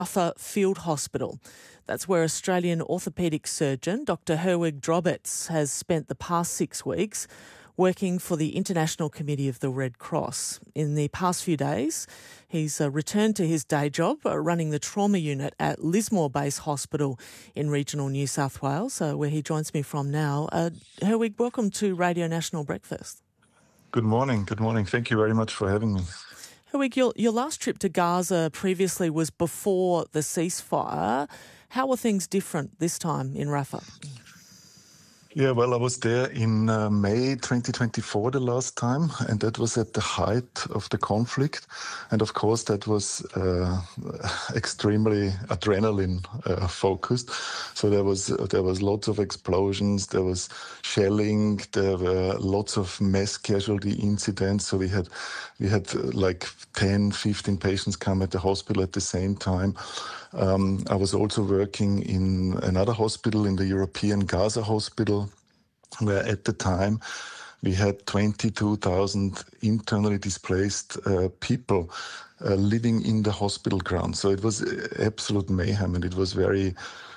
Arthur Field Hospital. That's where Australian orthopaedic surgeon Dr Herwig Drobbits has spent the past 6 weeks working for the International Committee of the Red Cross. In the past few days, he's returned to his day job running the trauma unit at Lismore Base Hospital in regional New South Wales, where he joins me from now. Herwig, welcome to Radio National Breakfast. Good morning. Good morning. Thank you very much for having me. Herwig, your last trip to Gaza previously was before the ceasefire. How are things different this time in Rafah? Yeah, well, I was there in May 2024 the last time, and that was at the height of the conflict. And of course, that was extremely adrenaline focused. So there was lots of explosions, there was shelling, there were lots of mass casualty incidents. So we had like 10, 15 patients come at the hospital at the same time. I was also working in another hospital, in the European Gaza Hospital, where at the time we had 22,000 internally displaced people living in the hospital grounds. So it was absolute mayhem, and it was we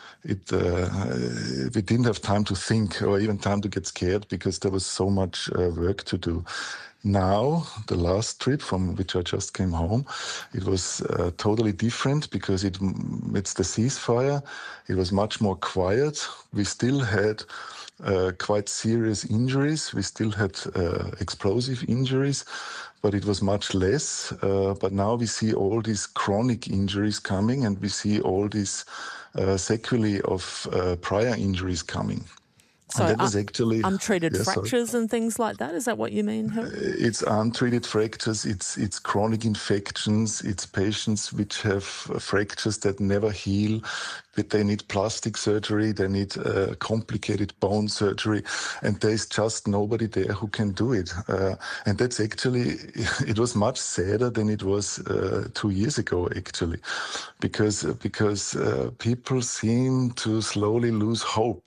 didn't have time to think or even time to get scared because there was so much work to do. Now, the last trip from which I just came home, it was totally different because it's the ceasefire. It was much more quiet. We still had quite serious injuries. We still had explosive injuries, but it was much less. But now we see all these chronic injuries coming, and we see all these sequelae of prior injuries coming. So that was actually untreated fractures and things like that. Is that what you mean? It's untreated fractures. It's chronic infections. It's patients which have fractures that never heal. But they need plastic surgery. They need complicated bone surgery, and there's just nobody there who can do it. And that's actually, it was much sadder than it was 2 years ago, actually, because people seem to slowly lose hope.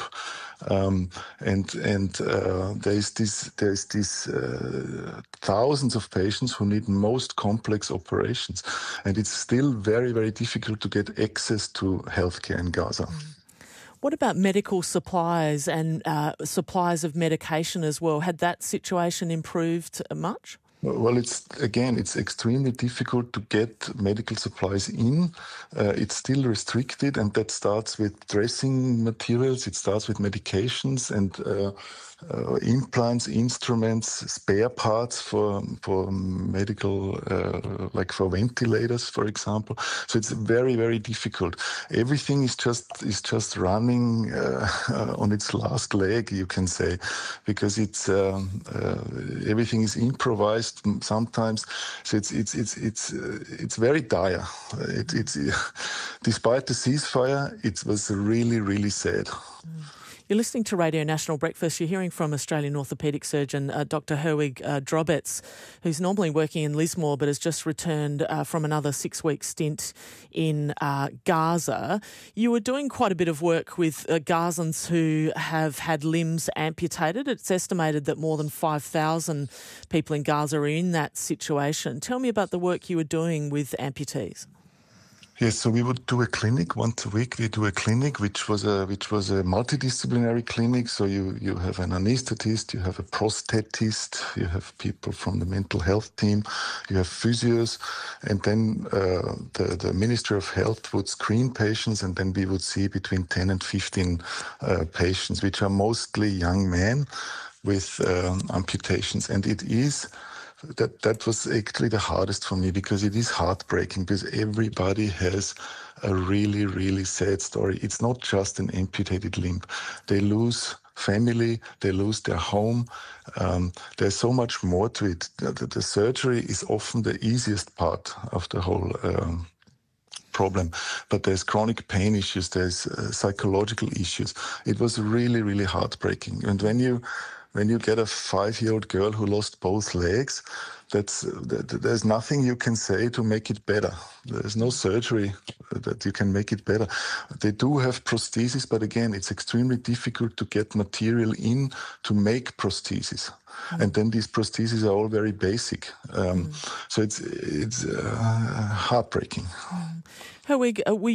And there's this thousands of patients who need most complex operations, and it's still very, very difficult to get access to healthcare in Gaza. What about medical supplies and supplies of medication as well? Had that situation improved much? Well, it's extremely difficult to get medical supplies in. It's still restricted, and that starts with dressing materials. It starts with medications and implants, instruments, spare parts for medical, like for ventilators, for example. So it's very, very difficult. Everything is just running on its last leg, you can say, because it's everything is improvised sometimes. So it's very dire. Despite the ceasefire, it was really, really sad. You're listening to Radio National Breakfast. You're hearing from Australian orthopaedic surgeon Dr Herwig Drobbits, who's normally working in Lismore but has just returned from another 6-week stint in Gaza. You were doing quite a bit of work with Gazans who have had limbs amputated. It's estimated that more than 5,000 people in Gaza are in that situation. Tell me about the work you were doing with amputees. Yes, so we would do a clinic once a week. We do a clinic which was a multidisciplinary clinic. So you have an anesthetist, you have a prosthetist, you have people from the mental health team, you have physios, and then the Ministry of Health would screen patients, and then we would see between 10 and 15 patients, which are mostly young men with amputations, and it is. That was actually the hardest for me because it is heartbreaking, because everybody has a really, really sad story. It's not just an amputated limb. They lose family, they lose their home. There's so much more to it. The surgery is often the easiest part of the whole problem, but there's chronic pain issues, there's psychological issues. It was really, really heartbreaking. And when when you get a 5-year-old girl who lost both legs, there's nothing you can say to make it better. There's no surgery that you can make it better. They do have prosthesis, but again, it's extremely difficult to get material in to make prosthesis. And then these prostheses are all very basic. So it's heartbreaking. Herwig,